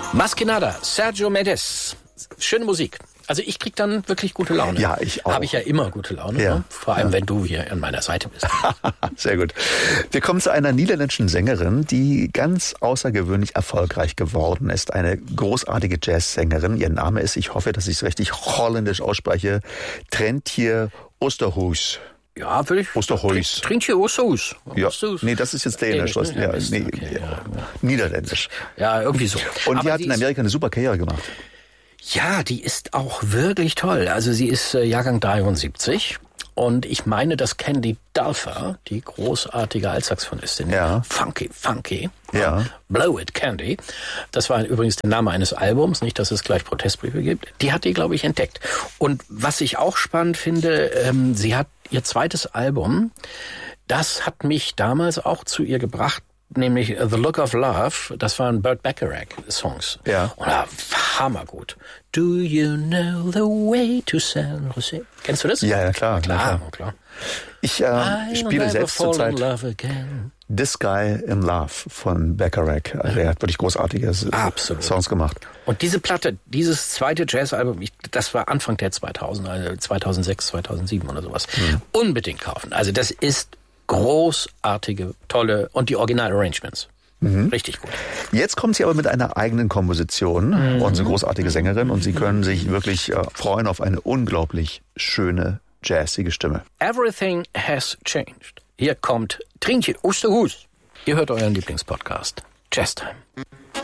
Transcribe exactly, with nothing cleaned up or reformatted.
Maskenada, Sergio Mendes. Schöne Musik. Also ich krieg dann wirklich gute Laune. Ja, ich auch. Habe ich ja immer gute Laune, ja. ne? Vor allem, ja. wenn du hier an meiner Seite bist. Sehr gut. Wir kommen zu einer niederländischen Sängerin, die ganz außergewöhnlich erfolgreich geworden ist. Eine großartige Jazzsängerin. Ihr Name ist, ich hoffe, dass ich es richtig holländisch ausspreche, Treintje Oosterhuis. Ja, würde ich. Oosterhuis. Treintje Oosterhuis. Ja, nee, das ist jetzt Dänisch. Dänisch, ne? Ja, Ja, nee, okay, ja. ja. Niederländisch. Ja, irgendwie so. Und Aber die hat die in Amerika eine super Karriere gemacht. Ja, die ist auch wirklich toll. Also sie ist äh, Jahrgang dreiundsiebzig und ich meine, dass Candy Dulfer, die großartige Altsaxophonistin, ja. Funky, Funky, ja. Blow It Candy, das war übrigens der Name eines Albums, nicht, dass es gleich Protestbriefe gibt, die hat die, glaube ich, entdeckt. Und was ich auch spannend finde, ähm, sie hat ihr zweites Album, das hat mich damals auch zu ihr gebracht, nämlich The Look of Love, das waren Burt Bacharach-Songs. Ja. Und da hammergut. Do you know the way to San Jose? Kennst du das? Ja, ja, klar. Klar, klar. klar. Ich äh, spiele selbst zurzeit This Guy in Love von Bacharach. Also er hat wirklich großartige Absolut. Songs gemacht. Und diese Platte, dieses zweite Jazzalbum, ich, das war Anfang der zweitausender, also zweitausendsechs, zweitausendsieben oder sowas. Hm. Unbedingt kaufen. Also das ist großartige, tolle und die Original-Arrangements. Mhm. Richtig gut. Jetzt kommt sie aber mit einer eigenen Komposition, mhm. unsere großartige Sängerin, und Sie können sich wirklich äh, freuen auf eine unglaublich schöne, jazzige Stimme. Everything has changed. Hier kommt Treintje Oosterhuis. Ihr hört euren Lieblingspodcast. Jazz Time.